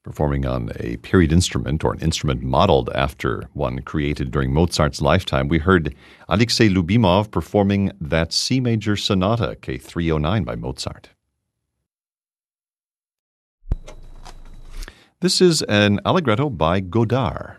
performing on a period instrument or an instrument modeled after one created during Mozart's lifetime. We heard Alexei Lubimov performing that C major sonata, K309 by Mozart. This is an allegretto by Godard.